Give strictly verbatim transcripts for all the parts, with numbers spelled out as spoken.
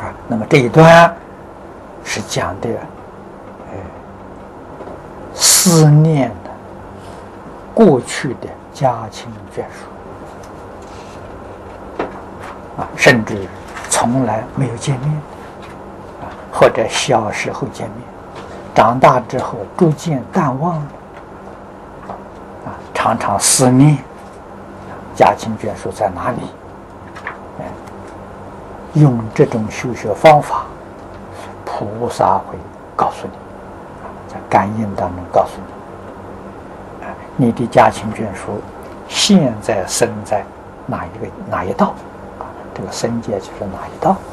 啊，那么这一段是讲的，呃，思念的过去的家亲眷属，啊，甚至从来没有见面，啊，或者小时候见面，长大之后逐渐淡忘了，啊，常常思念家亲眷属在哪里。用这种修学方法，菩萨会告诉你，在感应当中告诉你，你的家亲眷属现在生在哪一个哪一道，啊，这个生界就是哪一道。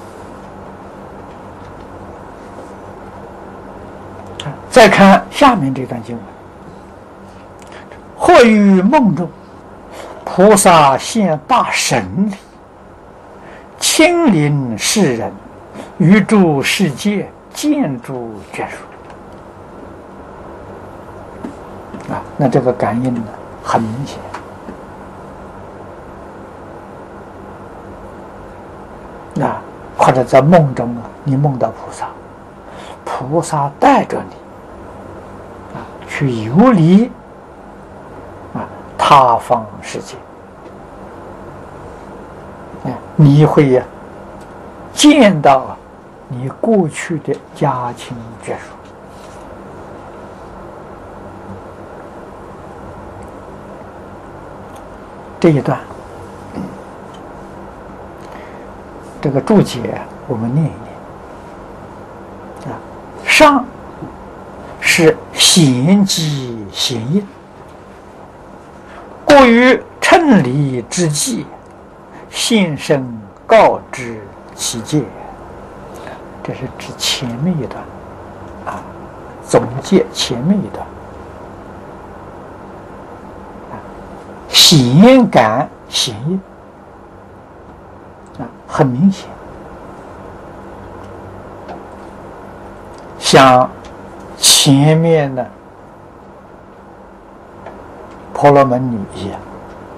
再看下面这段经文，或于梦中，菩萨现大神力，亲临世人，于诸世界见诸眷属。啊，那这个感应呢，很明显。啊，或者在梦中啊，你梦到菩萨，菩萨带着你啊去游离啊他方世界。你会呀、啊、见到啊你过去的家亲眷属，这一段，这个注解我们念一念啊。上是显机显应，过于称理之际，现身告知其界，这是指前面一段啊，总结前面一段。显感显应啊，很明显，像前面的婆罗门女一样。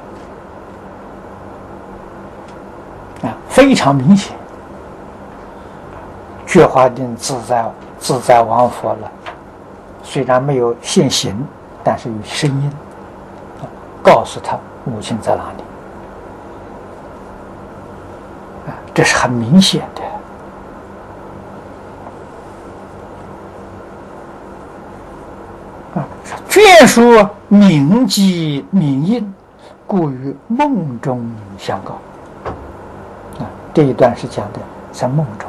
啊，非常明显。觉华定自在自在王佛了，虽然没有现形，但是有声音，啊，告诉他母亲在哪里。啊，这是很明显的。啊，眷属铭记铭印，故于梦中相告。这一段是讲的在梦中，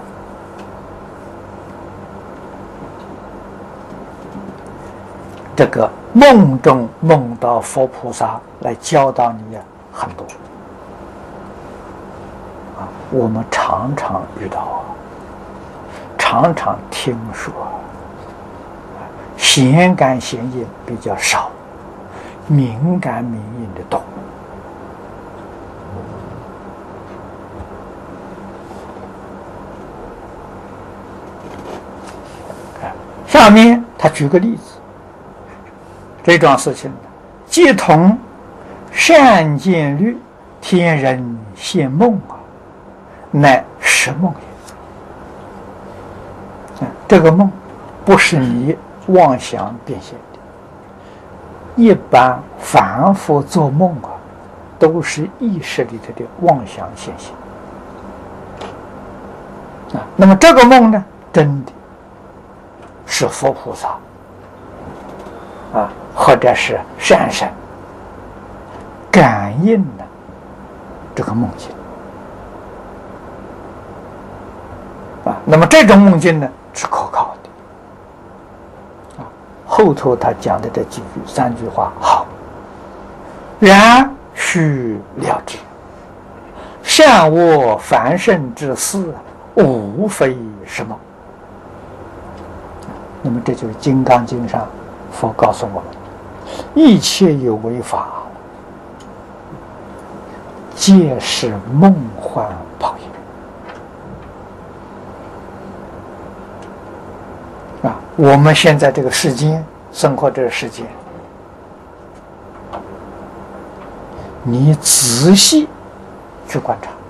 这个梦中梦到佛菩萨来教导你呀，很多啊，我们常常遇到，常常听说，显感显应比较少，敏感敏应的多。下面他举个例子，这桩事情即同善见律天人现梦啊，乃实梦也。这个梦不是你妄想变现的，一般凡夫做梦啊，都是意识里头的妄想现象啊。那么这个梦呢，真的是佛菩萨啊，或者是善神感应的这个梦境啊。那么这种梦境呢，是可靠的啊。后头他讲的这几句三句话好，然须了之，善恶凡圣之事，无非是梦。那么这就是《金刚经》上佛告诉我们，一切有为法，皆是梦幻泡影啊！我们现在这个世间生活这个世界，你仔细去观察，